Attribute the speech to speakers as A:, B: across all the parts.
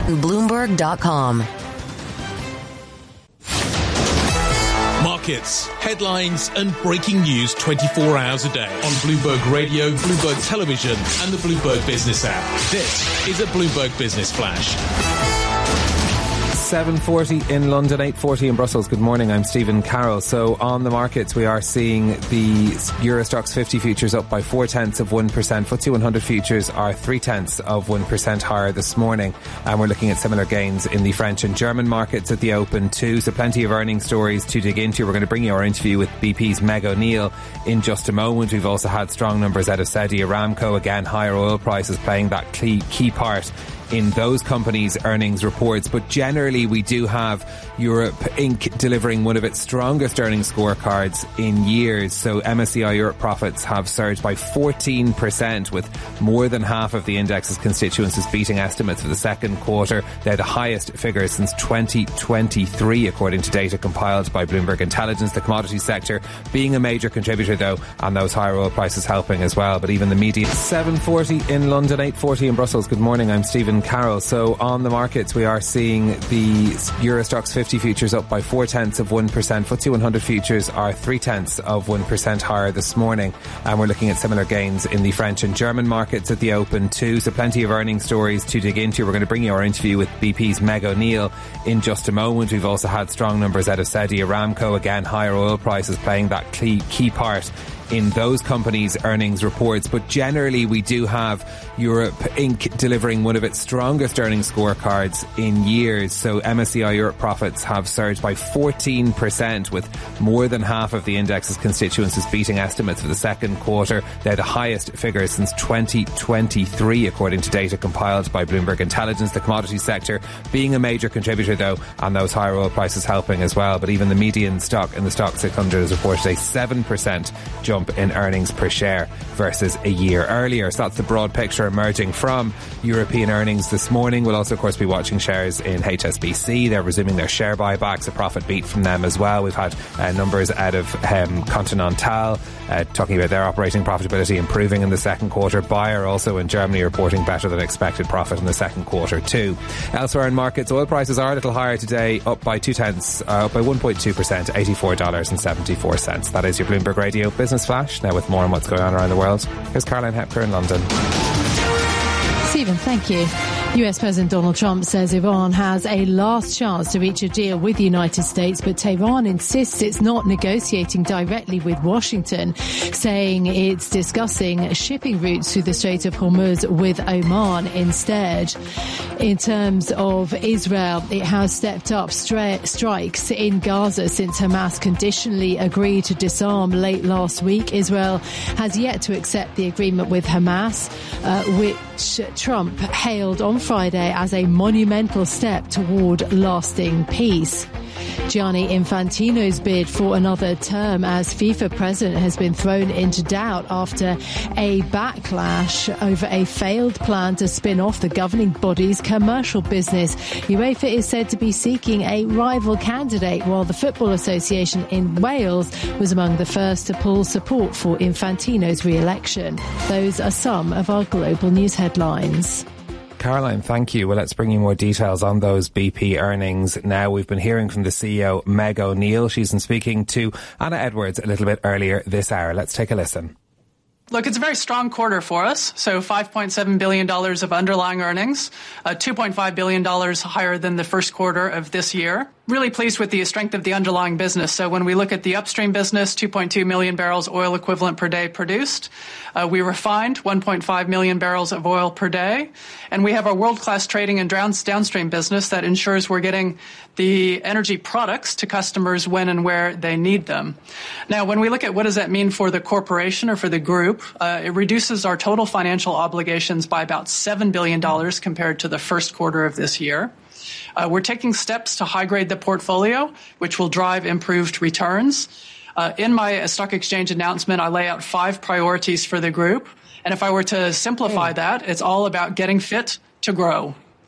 A: Bloomberg.com.
B: Markets, headlines and breaking news 24 hours a day on Bloomberg Radio, Bloomberg Television and the Bloomberg Business app. This is a Bloomberg Business Flash.
C: 7:40 in London, 8:40 in Brussels. Good morning, I'm Stephen Carroll. So on the markets, we are seeing the Euro Stoxx 50 futures up by 0.4%. FTSE 100 futures are 0.3% higher this morning. And we're looking at similar gains in the French and German markets at the open too. So plenty of earnings stories to dig into. We're going to bring you our interview with BP's Meg O'Neill in just a moment. We've also had strong numbers out of Saudi Aramco. Again, higher oil prices playing that key part in those companies' earnings reports. But generally, we do have Europe Inc. delivering one of its strongest earnings scorecards in years. So MSCI Europe profits have surged by 14%, with more than half of the index's constituencies beating estimates for the second quarter. They're the highest figures since 2023, according to data compiled by Bloomberg Intelligence. The commodity sector being a major contributor, though, and those higher oil prices helping as well. But even the median. 7:40 in London, 8:40 in Brussels. Good morning, I'm Stephen Carroll. So on the markets, we are seeing the Euro Stoxx 50 futures up by 0.4%. FTSE 100 futures are 0.3% higher this morning. And we're looking at similar gains in the French and German markets at the open too. So plenty of earnings stories to dig into. We're going to bring you our interview with BP's Meg O'Neill in just a moment. We've also had strong numbers out of Saudi Aramco. Again, higher oil prices playing that key part in those companies' earnings reports. But generally, we do have Europe Inc. delivering one of its strongest earnings scorecards in years. So MSCI Europe profits have surged by 14%, with more than half of the index's constituencies beating estimates for the second quarter. They're the highest figures since 2023, according to data compiled by Bloomberg Intelligence. The commodity sector being a major contributor, though, and those higher oil prices helping as well. But even the median stock in the Stoxx 600 has reported a 7% jump in earnings per share versus a year earlier. So that's the broad picture emerging from European earnings this morning. We'll also, of course, be watching shares in HSBC. They're resuming their share buybacks, a profit beat from them as well. We've had numbers out of Continental talking about their operating profitability improving in the second quarter. Bayer also in Germany reporting better than expected profit in the second quarter too. Elsewhere in markets, oil prices are a little higher today, up by 1.2%, $84.74. That is your Bloomberg Radio Business Flash. Now with more on what's going on around the world, here's Caroline Hepker in London.
D: Stephen, thank you. US President Donald Trump says Iran has a last chance to reach a deal with the United States, but Tehran insists it's not negotiating directly with Washington, saying it's discussing shipping routes through the Strait of Hormuz with Oman instead. In terms of Israel, it has stepped up strikes in Gaza since Hamas conditionally agreed to disarm late last week. Israel has yet to accept the agreement with Hamas, which Trump hailed on Friday as a monumental step toward lasting peace. Gianni Infantino's bid for another term as FIFA president has been thrown into doubt after a backlash over a failed plan to spin off the governing body's commercial business. UEFA is said to be seeking a rival candidate, while the Football Association in Wales was among the first to pull support for Infantino's re-election. Those are some of our global news headlines.
C: Caroline, thank you. Well, let's bring you more details on those BP earnings now. We've been hearing from the CEO, Meg O'Neill. She's been speaking to Anna Edwards a little bit earlier this hour. Let's take a listen.
E: Look, it's a very strong quarter for us. So $5.7 billion of underlying earnings, $2.5 billion higher than the first quarter of this year. Really pleased with the strength of the underlying business. So when we look at the upstream business, 2.2 million barrels oil equivalent per day produced. We refined 1.5 million barrels of oil per day. And we have our world-class trading and downstream business that ensures we're getting the energy products to customers when and where they need them. Now, when we look at what does that mean for the corporation or for the group, it reduces our total financial obligations by about $7 billion compared to the first quarter of this year. We're taking steps to high-grade the portfolio, which will drive improved returns. In my stock exchange announcement, I lay out 5 priorities for the group. And if I were to simplify that, it's all about getting fit to grow.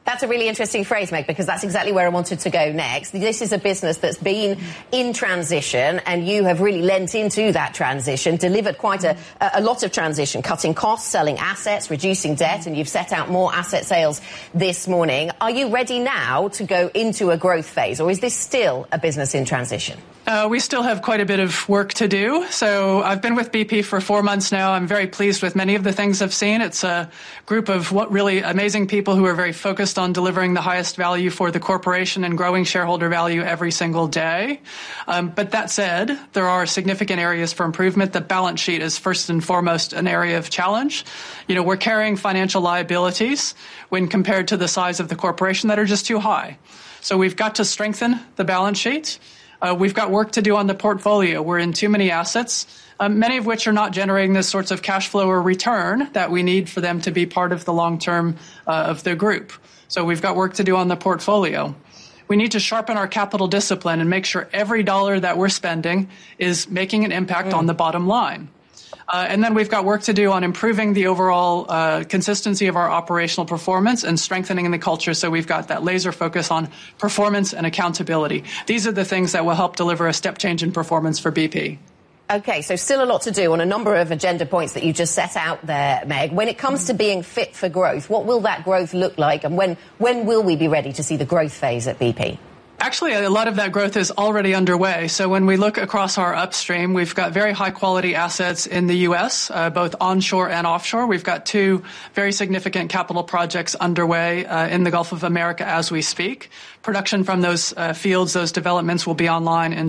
A: That's a really interesting phrase, Meg, because that's exactly where I wanted to go next. This is a business that's been in transition, and you have really lent into that transition, delivered quite a lot of transition, cutting costs, selling assets, reducing debt, and you've set out more asset sales this morning. Are you ready now to go into a growth phase, or is this still a business in transition?
E: We still have quite a bit of work to do. So I've been with BP for 4 months now. I'm very pleased with many of the things I've seen. It's a group of really amazing people who are very focused on delivering the highest value for the corporation and growing shareholder value every single day. But that said, there are significant areas for improvement. The balance sheet is first and foremost an area of challenge. We're carrying financial liabilities when compared to the size of the corporation that are just too high. So we've got to strengthen the balance sheet. We've got work to do on the portfolio. We're in too many assets, many of which are not generating the sorts of cash flow or return that we need for them to be part of the long term of the group. So we've got work to do on the portfolio. We need to sharpen our capital discipline and make sure every dollar that we're spending is making an impact on the bottom line. And then we've got work to do on improving the overall consistency of our operational performance and strengthening the culture, so we've got that laser focus on performance and accountability. These are the things that will help deliver a step change in performance for BP.
A: OK, so still a lot to do on a number of agenda points that you just set out there, Meg. When it comes to being fit for growth, what will that growth look like, and when will we be ready to see the growth phase at BP?
E: Actually, a lot of that growth is already underway. So when we look across our upstream, we've got very high-quality assets in the U.S., both onshore and offshore. We've got 2 very significant capital projects underway in the Gulf of America as we speak. Production from those fields, those developments, will be online in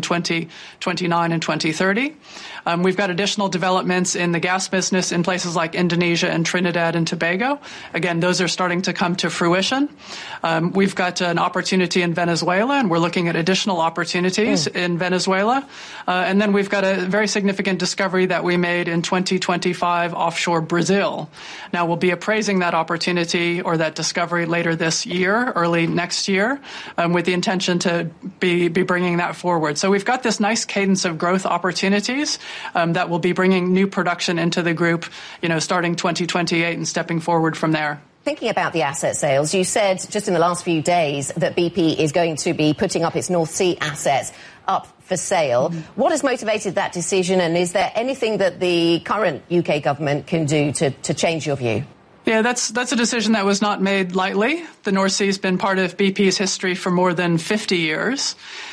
E: 2029 and 2030. We've got additional developments in the gas business in places like Indonesia and Trinidad and Tobago. Again, those are starting to come to fruition. We've got an opportunity in Venezuela, and we're looking at additional opportunities in Venezuela. And then we've got a very significant discovery that we made in 2025 offshore Brazil. Now, we'll be appraising that opportunity or that discovery later this year, early next year, with the intention to be bringing that forward. So we've got this nice cadence of growth opportunities that will be bringing new production into the group, starting 2028 and stepping forward from there.
A: Thinking about the asset sales, you said just in the last few days that BP is going to be putting up its North Sea assets up for sale. What has motivated that decision, and is there anything that the current UK government can do to change your view?
E: Yeah, that's a decision that was not made lightly. The North Sea has been part of BP's history for more than 50 years.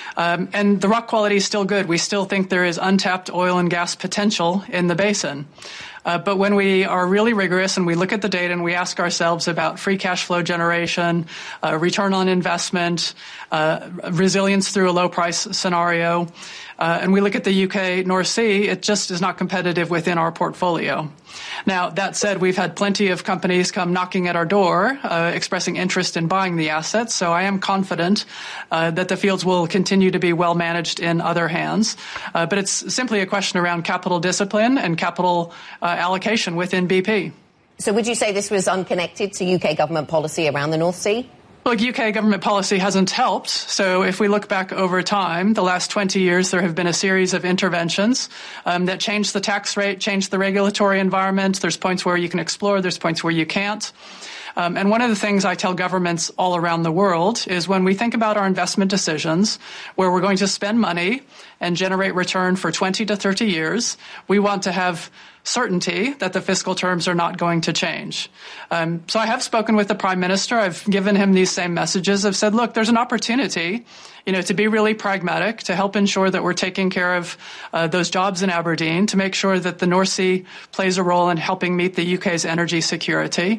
E: And the rock quality is still good. We still think there is untapped oil and gas potential in the basin. But when we are really rigorous and we look at the data and we ask ourselves about free cash flow generation, return on investment, resilience through a low price scenario, and we look at the UK North Sea, it just is not competitive within our portfolio. Now, that said, we've had plenty of companies come knocking at our door, expressing interest in buying the assets. So I am confident that the fields will continue to be well managed in other hands. But it's simply a question around capital discipline and capital allocation within BP.
A: So would you say this was unconnected to UK government policy around the North Sea?
E: Look, UK government policy hasn't helped. So if we look back over time, the last 20 years, there have been a series of interventions that changed the tax rate, changed the regulatory environment. There's points where you can explore, there's points where you can't. And one of the things I tell governments all around the world is when we think about our investment decisions, where we're going to spend money and generate return for 20 to 30 years, we want to have certainty that the fiscal terms are not going to change. So I have spoken with the Prime Minister. I've given him these same messages. I've said, look, there's an opportunity, to be really pragmatic, to help ensure that we're taking care of those jobs in Aberdeen, to make sure that the North Sea plays a role in helping meet the UK's energy security.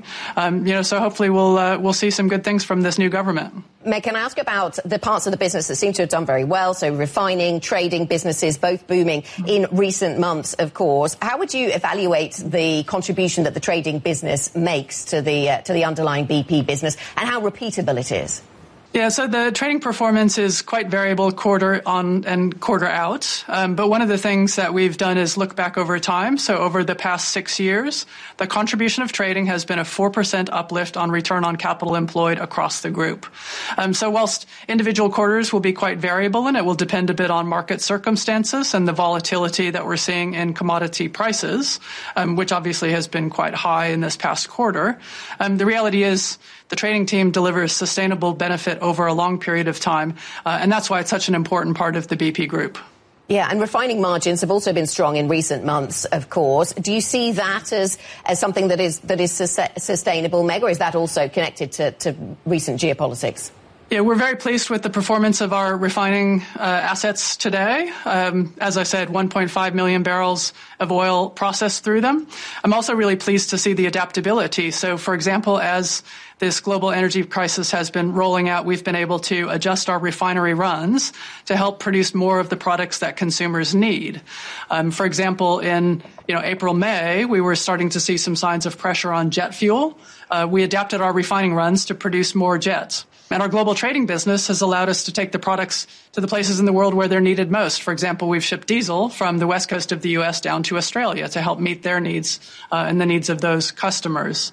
E: So hopefully we'll see some good things from this new government.
A: Meg, can I ask about the parts of the business that seem to have done very well? So refining, trading businesses, both booming in recent months, of course. How would you evaluate the contribution that the trading business makes to the underlying BP business, and how repeatable it is?
E: Yeah, so the trading performance is quite variable quarter on and quarter out. But one of the things that we've done is look back over time. So over the past 6 years, the contribution of trading has been a 4% uplift on return on capital employed across the group. So whilst individual quarters will be quite variable, and it will depend a bit on market circumstances and the volatility that we're seeing in commodity prices, which obviously has been quite high in this past quarter, the reality is the trading team delivers sustainable benefit over a long period of time, and that's why it's such an important part of the BP Group.
A: Yeah, and refining margins have also been strong in recent months, of course. Do you see that as something that is sustainable, Meg, or is that also connected to recent geopolitics?
E: Yeah, we're very pleased with the performance of our refining assets today. As I said, 1.5 million barrels of oil processed through them. I'm also really pleased to see the adaptability. So, for example, as this global energy crisis has been rolling out, we've been able to adjust our refinery runs to help produce more of the products that consumers need. For example, in April, May, we were starting to see some signs of pressure on jet fuel. We adapted our refining runs to produce more jets. And our global trading business has allowed us to take the products to the places in the world where they're needed most. For example, we've shipped diesel from the west coast of the U.S. down to Australia to help meet their needs and the needs of those customers.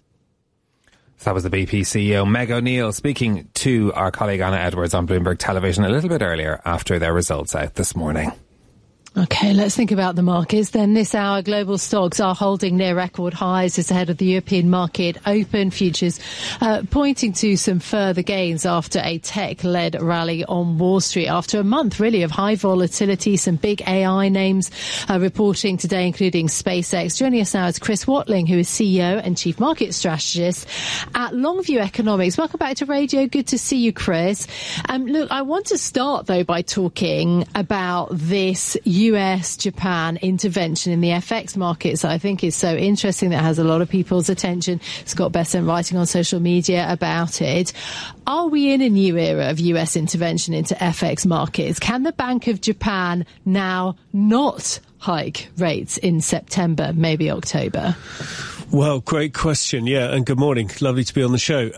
C: So that was the BP CEO, Meg O'Neill, speaking to our colleague Anna Edwards on Bloomberg Television a little bit earlier after their results out this morning.
D: OK, let's think about the markets. Then this hour, global stocks are holding near record highs as ahead of the European market open. Futures pointing to some further gains after a tech-led rally on Wall Street. After a month, really, of high volatility, some big AI names reporting today, including SpaceX. Joining us now is Chris Watling, who is CEO and Chief Market Strategist at Longview Economics. Welcome back to Radio. Good to see you, Chris. Look, I want to start, though, by talking about this US-Japan intervention in the FX markets that I think is so interesting, that has a lot of people's attention. Scott Bessent writing on social media about it. Are we in a new era of US intervention into FX markets? Can the Bank of Japan now not hike rates in September, maybe October?
F: Well, great question. Yeah, and good morning. Lovely to be on the show.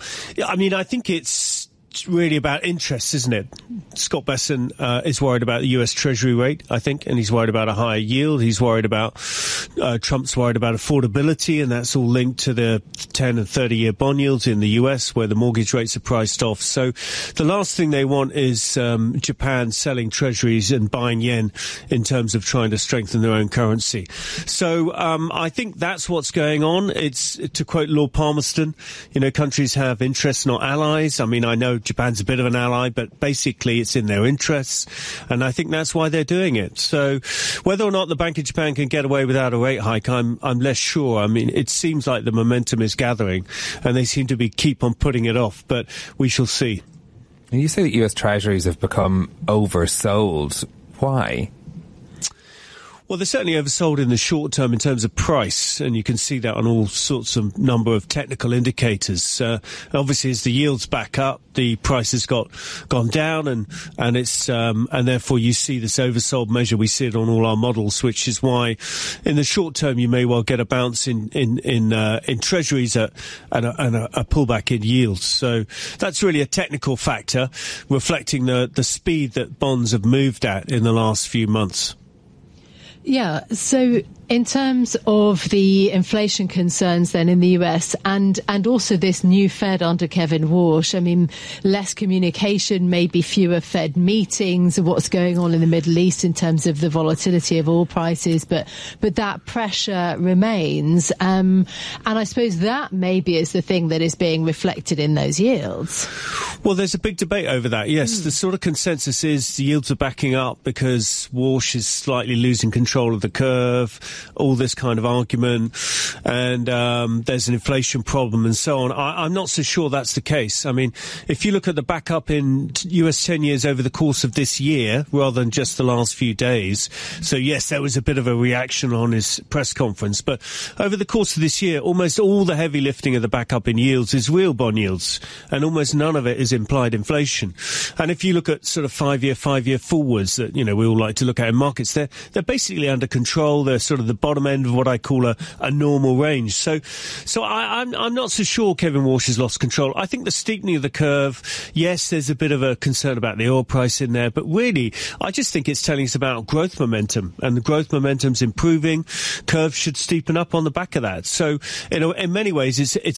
F: I think it's really about interest, isn't it? Scott Bessent is worried about the US Treasury rate, I think, and he's worried about a higher yield. He's worried about, Trump's worried about affordability, and that's all linked to the 10 and 30-year bond yields in the US, where the mortgage rates are priced off. So the last thing they want is Japan selling treasuries and buying yen in terms of trying to strengthen their own currency. So I think that's what's going on. It's, to quote Lord Palmerston, countries have interests, not allies. I mean, I know Japan's a bit of an ally, but basically it's in their interests, and I think that's why they're doing it. So whether or not the Bank of Japan can get away without a rate hike, I'm less sure. I mean, it seems like the momentum is gathering, and they seem to keep on putting it off, but we shall see.
C: And you say that US Treasuries have become oversold. Why?
F: Well, they're certainly oversold in the short term in terms of price, and you can see that on all sorts of number of technical indicators. Obviously, as the yields back up, the price has gone down, and it's and therefore you see this oversold measure. We see it on all our models, which is why, in the short term, you may well get a bounce in treasuries and a pullback in yields. So that's really a technical factor, reflecting the speed that bonds have moved at in the last few months.
D: Yeah, so in terms of the inflation concerns then in the US and also this new Fed under Kevin Warsh, I mean, less communication, maybe fewer Fed meetings, what's going on in the Middle East in terms of the volatility of oil prices, but that pressure remains. And I suppose that maybe is the thing that is being reflected in those yields.
F: Well, there's a big debate over that, yes. The sort of consensus is the yields are backing up because Warsh is slightly losing control of the curve, all this kind of argument, and there's an inflation problem and so on. I'm not so sure that's the case. I mean, if you look at the backup in US 10 years over the course of this year, rather than just the last few days, so yes, there was a bit of a reaction on his press conference, but over the course of this year, almost all the heavy lifting of the backup in yields is real bond yields, and almost none of it is implied inflation. And if you look at sort of five-year forwards that, we all like to look at in markets, they're basically under control. They're sort of the bottom end of what I call a normal range. So I'm not so sure Kevin Warsh has lost control. I think the steepening of the curve, yes, there's a bit of a concern about the oil price in there, but really, I just think it's telling us about growth momentum, and the growth momentum's improving. Curve should steepen up on the back of that. So, in many ways, it's